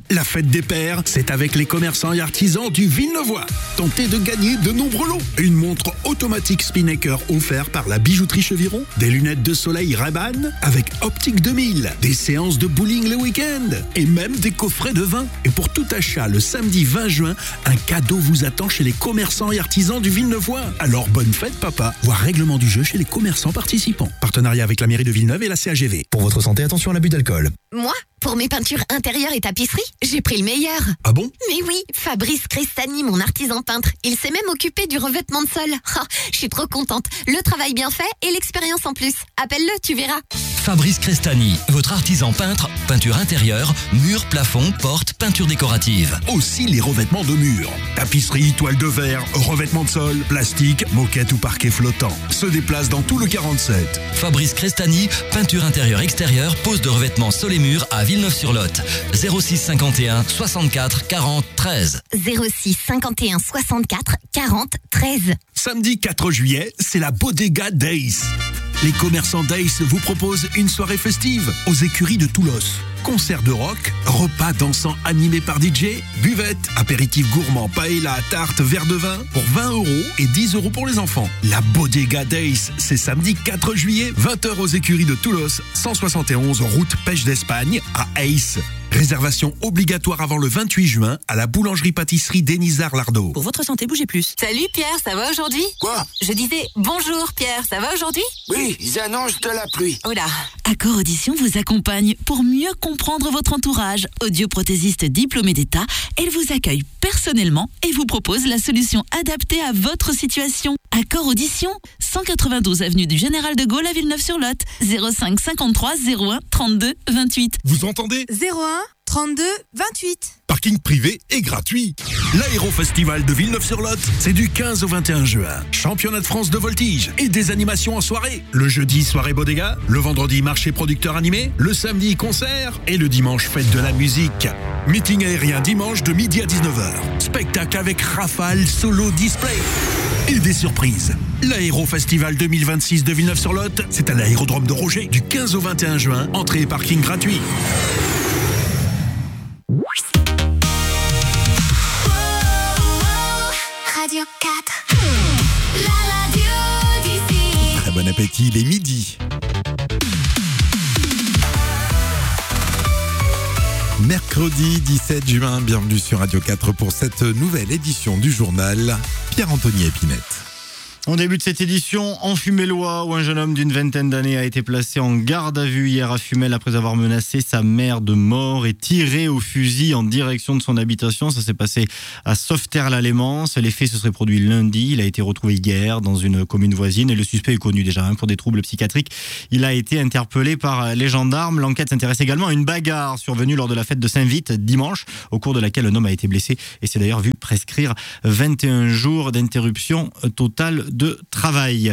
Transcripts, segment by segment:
La fête des pères, c'est avec les commerçants et artisans du Villeneuvois. Tentez de gagner de nombreux lots. Une montre automatique Spinnaker offerte par la bijouterie Cheviron, des lunettes de soleil Ray-Ban avec Optique 2000, des séances de bowling le week-end et même des coffrets de vin. Et pour tout achat, le samedi 20 juin, un cadeau vous attend chez les commerçants et artisans du Villeneuvois. Alors bonne fête papa. Voir règlement du jeu chez les commerçants participants. Partenariat avec la mairie de Villeneuve et la CAGV. Pour votre santé, attention à l'abus d'alcool. Moi, pour mes peintures intérieures et tapisseries, j'ai pris le meilleur. Ah bon? Mais oui, Fabrice Crestani, mon artisan peintre. Il s'est même occupé du revêtement de sol. Je suis trop contente. Le travail bien fait et l'expérience en plus. Appelle-le, tu verras. Fabrice Crestani, votre artisan peintre, peinture intérieure, murs, plafonds, portes, peinture décorative. Aussi les revêtements de murs. Tapisserie, toile de verre, revêtement de sol, plastique, moquette ou parquet flottant. Se déplace dans tout le 47. Fabrice Crestani, peinture intérieure extérieure, pose de revêtements sol et murs à Villeneuve-sur-Lot. 06 51 64 40 13. 06 51 64 40 13. Samedi 4 juillet, c'est la Bodega Days. Les commerçants Days vous proposent une soirée festive aux écuries de Toulouse. Concert de rock, repas dansant animés par DJ, buvette, apéritif gourmand, paella, tarte, verre de vin pour 20 € et 10 € pour les enfants. La Bodega Days, c'est samedi 4 juillet, 20h aux écuries de Toulouse, 171 route Pêche d'Espagne à Ace. Réservation obligatoire avant le 28 juin à la boulangerie-pâtisserie Denisard-Lardo. Pour votre santé, bougez plus. Salut Pierre, ça va aujourd'hui? Quoi? Je disais bonjour Pierre, ça va aujourd'hui? Oui, ils annoncent de la pluie. Oh là. Accor Audition vous accompagne pour mieux comprendre votre entourage. Audioprothésiste diplômé d'État, elle vous accueille personnellement et vous propose la solution adaptée à votre situation. Accor Audition, 192 avenue du Général de Gaulle à Villeneuve-sur-Lot, 05 53 01 32 28. Vous entendez? 01 32 28. Parking privé et gratuit. L'Aérofestival de Villeneuve-sur-Lot, c'est du 15 au 21 juin. Championnat de France de voltige et des animations en soirée. Le jeudi, soirée bodega. Le vendredi, marché producteur animé. Le samedi, concert. Et le dimanche, fête de la musique. Meeting aérien dimanche de midi à 19h. Spectacle avec Rafale Solo Display. Et des surprises. L'Aérofestival 2026 de Villeneuve-sur-Lot, c'est à l'aérodrome de Roger du 15 au 21 juin. Entrée et parking gratuit. Radio 4. La radio d'ici. Très bon appétit, il est midi. Mercredi 17 juin, bienvenue sur Radio 4 pour cette nouvelle édition du journal. Pierre-Anthony Épinette. On débute cette édition en Fumellois où un jeune homme d'une vingtaine d'années a été placé en garde à vue hier à Fumel après avoir menacé sa mère de mort et tiré au fusil en direction de son habitation. Ça s'est passé à Sauveterre-la-Lémance. Les faits se seraient produits lundi. Il a été retrouvé hier dans une commune voisine et le suspect est connu déjà pour des troubles psychiatriques. Il a été interpellé par les gendarmes. L'enquête s'intéresse également à une bagarre survenue lors de la fête de Saint-Vite dimanche, au cours de laquelle un homme a été blessé et s'est d'ailleurs vu prescrire 21 jours d'interruption totale de travail.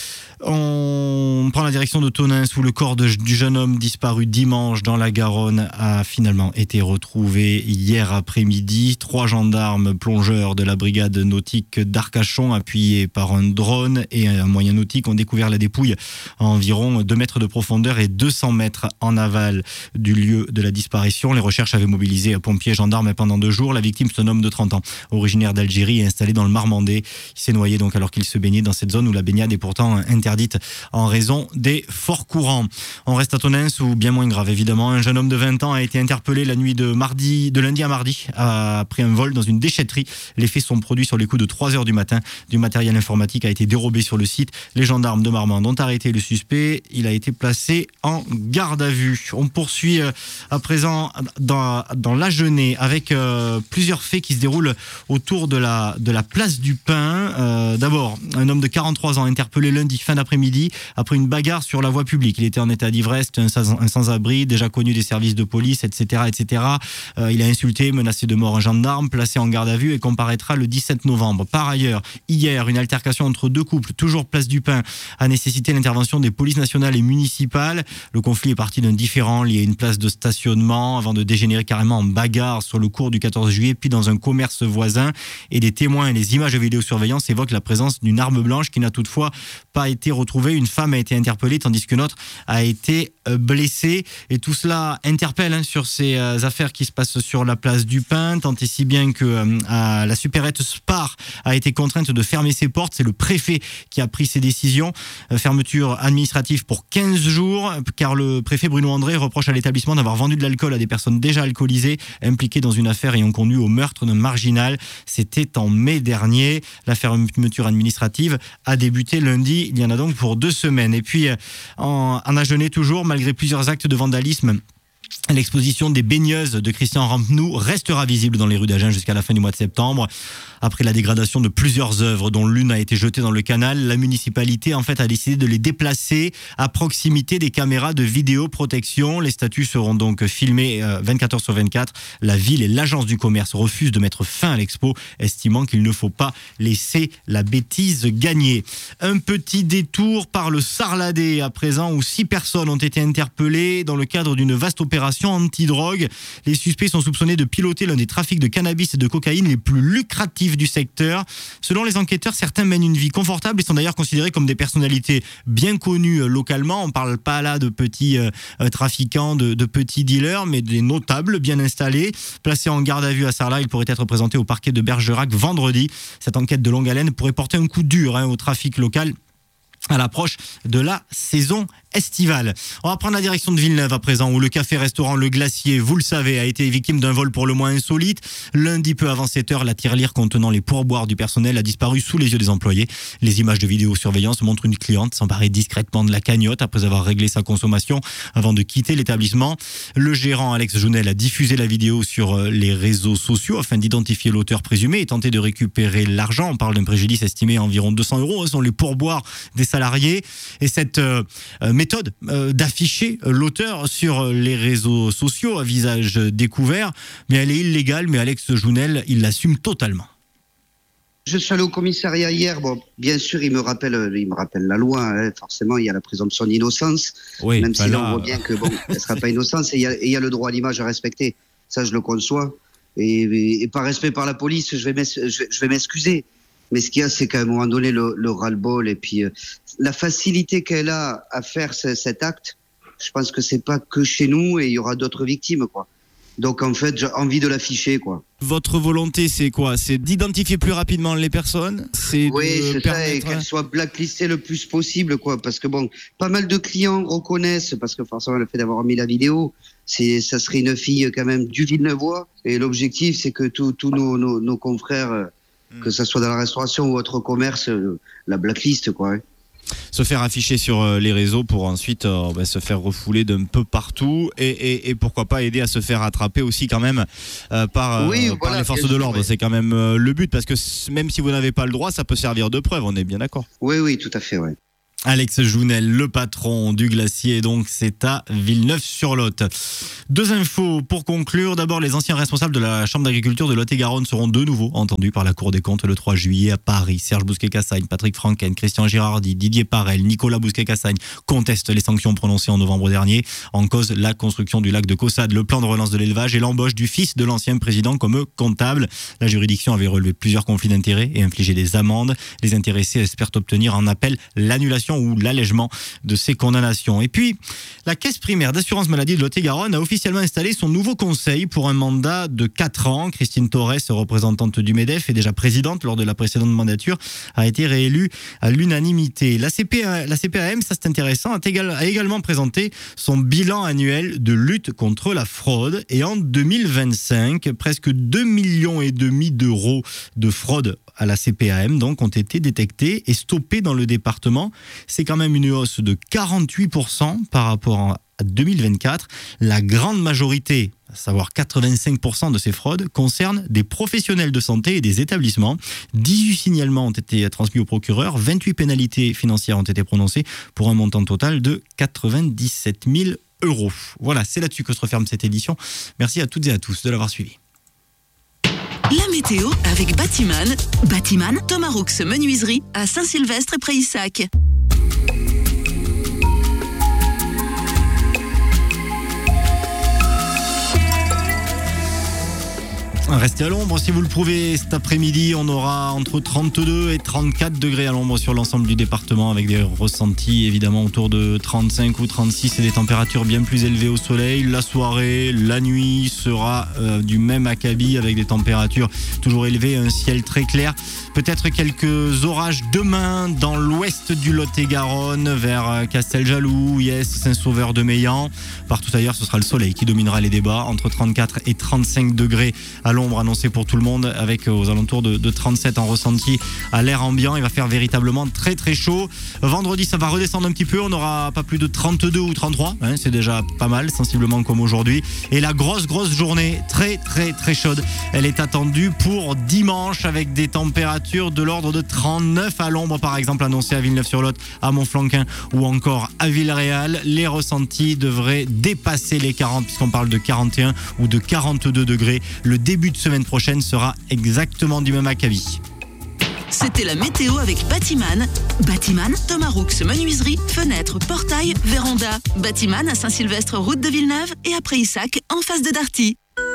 On prend la direction de Tonneins où le corps du jeune homme disparu dimanche dans la Garonne a finalement été retrouvé hier après-midi. 3 gendarmes plongeurs de la brigade nautique d'Arcachon appuyés par un drone et un moyen nautique ont découvert la dépouille à environ 2 mètres de profondeur et 200 mètres en aval du lieu de la disparition. Les recherches avaient mobilisé pompiers et gendarmes pendant 2 jours. La victime, c'est un homme de 30 ans, originaire d'Algérie et installé dans le Marmandais. Il s'est noyé donc alors qu'il se baignait dans cette zone où la baignade est pourtant interdite en raison des forts courants. On reste à Tonneins où, bien moins grave évidemment, un jeune homme de 20 ans a été interpellé la nuit de lundi à mardi après un vol dans une déchetterie. Les faits sont produits sur les coups de 3h du matin. Du matériel informatique a été dérobé sur le site. Les gendarmes de Marmande ont arrêté le suspect. Il a été placé en garde à vue. On poursuit à présent dans l'Agenais avec plusieurs faits qui se déroulent autour de la place du Pin. D'abord, un homme de 43 ans interpellé lundi fin d'après-midi après une bagarre sur la voie publique. Il était en état d'ivresse, un sans-abri, déjà connu des services de police, etc. etc. Il a insulté, menacé de mort un gendarme, placé en garde à vue et comparaîtra le 17 novembre. Par ailleurs, hier, une altercation entre 2 couples, toujours place du Pin, a nécessité l'intervention des polices nationales et municipales. Le conflit est parti d'un différend lié à une place de stationnement avant de dégénérer carrément en bagarre sur le cours du 14 juillet, puis dans un commerce voisin. Et des témoins et les images de vidéosurveillance évoquent la présence d'une arme blanche qui n'a toutefois pas été été retrouvées. Une femme a été interpellée tandis qu'une autre a été blessée. Et tout cela interpelle sur ces affaires qui se passent sur la place du Pin, tant et si bien que la supérette Spar a été contrainte de fermer ses portes. C'est le préfet qui a pris ces décisions. Fermeture administrative pour 15 jours, car le préfet Bruno André reproche à l'établissement d'avoir vendu de l'alcool à des personnes déjà alcoolisées, impliquées dans une affaire ayant conduit au meurtre d'un marginal. C'était en mai dernier. La fermeture administrative a débuté lundi. Il y en a donc pour 2 semaines. Et puis, en Agenais toujours, malgré plusieurs actes de vandalisme, l'exposition des baigneuses de Christian Rampenou restera visible dans les rues d'Agen jusqu'à la fin du mois de septembre. Après la dégradation de plusieurs œuvres, dont l'une a été jetée dans le canal, la municipalité a décidé de les déplacer à proximité des caméras de vidéoprotection. Les statues seront donc filmées 24 heures sur 24. La ville et l'agence du commerce refusent de mettre fin à l'expo, estimant qu'il ne faut pas laisser la bêtise gagner. Un petit détour par le Sarladé à présent, où 6 personnes ont été interpellées dans le cadre d'une vaste opération anti-drogue. Les suspects sont soupçonnés de piloter l'un des trafics de cannabis et de cocaïne les plus lucratifs du secteur. Selon les enquêteurs, certains mènent une vie confortable et sont d'ailleurs considérés comme des personnalités bien connues localement. On ne parle pas là de petits trafiquants, de petits dealers, mais des notables bien installés. Placés en garde à vue à Sarlat, ils pourraient être présentés au parquet de Bergerac vendredi. Cette enquête de longue haleine pourrait porter un coup dur au trafic local à l'approche de la saison estivale. On va prendre la direction de Villeneuve à présent, où le café-restaurant Le Glacier, vous le savez, a été victime d'un vol pour le moins insolite. Lundi, peu avant 7h, la tirelire contenant les pourboires du personnel a disparu sous les yeux des employés. Les images de vidéosurveillance montrent une cliente s'emparer discrètement de la cagnotte après avoir réglé sa consommation avant de quitter l'établissement. Le gérant Alex Jounel a diffusé la vidéo sur les réseaux sociaux afin d'identifier l'auteur présumé et tenter de récupérer l'argent. On parle d'un préjudice estimé à environ 200 €. Ce sont les pourboires des salariés. Et cette méthode d'afficher l'auteur sur les réseaux sociaux à visage découvert, mais elle est illégale, mais Alex Jounel, il l'assume totalement. Je suis allé au commissariat hier. Bon, bien sûr, il me rappelle la loi. Forcément, il y a la présomption d'innocence. Oui, même si là, on voit bien que elle sera pas innocente. Et il y a le droit à l'image à respecter. Ça, je le conçois. Et par respect par la police, je vais m'excuser. Mais ce qu'il y a, c'est qu'à un moment donné, le ras-le-bol et puis la facilité qu'elle a à faire cet acte, je pense que c'est pas que chez nous et il y aura d'autres victimes, quoi. Donc en fait, j'ai envie de l'afficher, quoi. Votre volonté, c'est quoi? C'est d'identifier plus rapidement les personnes? Oui, c'est ça, et qu'elles soient blacklistées le plus possible, quoi. Parce que bon, pas mal de clients reconnaissent, parce que forcément, le fait d'avoir mis la vidéo, ça serait une fille quand même du Villeneuvois. Et l'objectif, c'est que tous nos confrères, que ça soit dans la restauration ou autre commerce, la blacklist, quoi. Se faire afficher sur les réseaux pour ensuite se faire refouler d'un peu partout et pourquoi pas aider à se faire attraper aussi quand même par les forces de l'ordre. C'est quand même le but, parce que même si vous n'avez pas le droit, ça peut servir de preuve, on est bien d'accord. Oui, tout à fait, ouais. Alex Jounel, le patron du Glacier, donc c'est à Villeneuve-sur-Lot. 2 infos pour conclure. D'abord, les anciens responsables de la Chambre d'agriculture de Lot-et-Garonne seront de nouveau entendus par la Cour des comptes le 3 juillet à Paris. Serge Bousquet-Cassagne, Patrick Franken, Christian Girardi, Didier Parel, Nicolas Bousquet-Cassagne contestent les sanctions prononcées en novembre dernier. En cause, la construction du lac de Caussade, le plan de relance de l'élevage et l'embauche du fils de l'ancien président comme comptable. La juridiction avait relevé plusieurs conflits d'intérêts et infligé des amendes. Les intéressés espèrent obtenir en appel l'annulation ou l'allègement de ces condamnations. Et puis, la caisse primaire d'assurance maladie de Lot-et-Garonne a officiellement installé son nouveau conseil pour un mandat de 4 ans. Christine Torres, représentante du MEDEF et déjà présidente lors de la précédente mandature, a été réélue à l'unanimité. La CPAM, ça c'est intéressant, a également présenté son bilan annuel de lutte contre la fraude. Et en 2025, presque 2,5 millions d'euros de fraude à la CPAM donc ont été détectés et stoppés dans le département. C'est quand même une hausse de 48% par rapport à 2024. La grande majorité, à savoir 85% de ces fraudes, concernent des professionnels de santé et des établissements. 18 signalements ont été transmis au procureur, 28 pénalités financières ont été prononcées pour un montant total de 97 000 €. Voilà, c'est là-dessus que se referme cette édition. Merci à toutes et à tous de l'avoir suivi. La météo avec Batiman. Batiman, Thomas Roux Menuiserie à Saint-Sylvestre et Pré-Issac. Restez à l'ombre si vous le pouvez. Cet après-midi, on aura entre 32 et 34 degrés à l'ombre sur l'ensemble du département, avec des ressentis évidemment autour de 35 ou 36 et des températures bien plus élevées au soleil. La soirée, la nuit sera du même acabit, avec des températures toujours élevées, un ciel très clair. Peut-être quelques orages demain dans l'ouest du Lot-et-Garonne, vers Casteljaloux, Yes, Saint-Sauveur de Meillan. Partout ailleurs, ce sera le soleil qui dominera les débats, entre 34 et 35 degrés à l'ombre annoncé pour tout le monde, avec aux alentours de 37 en ressenti à l'air ambiant. Il va faire véritablement très très chaud. Vendredi, ça va redescendre un petit peu, on n'aura pas plus de 32 ou 33, c'est déjà pas mal, sensiblement comme aujourd'hui. Et la grosse journée très très très chaude, elle est attendue pour dimanche, avec des températures de l'ordre de 39 à l'ombre, par exemple annoncé à Villeneuve-sur-Lot, à Montflanquin ou encore à Villeréal. Les ressentis devraient dépasser les 40, puisqu'on parle de 41 ou de 42 degrés. Le début de semaine prochaine sera exactement du même acabit. C'était la météo avec Batiman. Batiman, Thomas Roux, menuiserie, fenêtres, portail, véranda. Batiman à Saint-Sylvestre, route de Villeneuve, et après Issac, en face de Darty.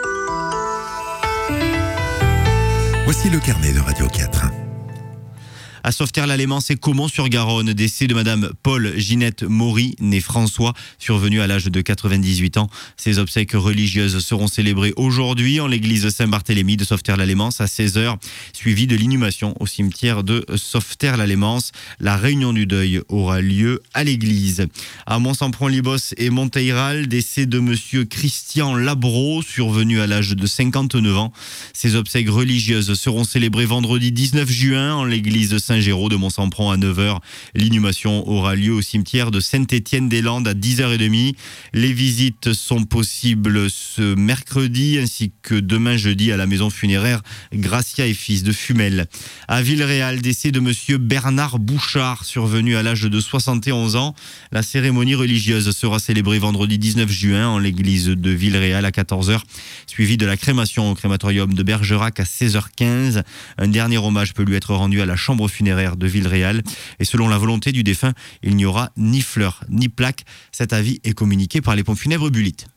Voici le carnet de Radio 4. À Sauveterre-l'Alléman, c'est Caumont-sur-Garonne. Décès de Madame Paul Ginette Maury, née François, survenue à l'âge de 98 ans. Ses obsèques religieuses seront célébrées aujourd'hui en l'église Saint-Barthélemy de Sauveterre-l'Alléman à 16h, suivie de l'inhumation au cimetière de Sauveterre-l'Alléman. La réunion du deuil aura lieu à l'église. À Mont-Sampron-Libos et Monteyral, décès de Monsieur Christian Labro, survenu à l'âge de 59 ans. Ses obsèques religieuses seront célébrées vendredi 19 juin en l'église Saint-Géraud de Mont-Sampron à 9h. L'inhumation aura lieu au cimetière de Saint-Étienne-des-Landes à 10h30. Les visites sont possibles ce mercredi ainsi que demain jeudi à la maison funéraire Gracia et Fils de Fumel. À Villeréal, décès de monsieur Bernard Bouchard, survenu à l'âge de 71 ans. La cérémonie religieuse sera célébrée vendredi 19 juin en l'église de Villeréal à 14h, suivie de la crémation au crématorium de Bergerac à 16h15. Un dernier hommage peut lui être rendu à la chambre funéraire de Villeréal. Et selon la volonté du défunt, il n'y aura ni fleurs ni plaques. Cet avis est communiqué par les pompes funèbres Bulit.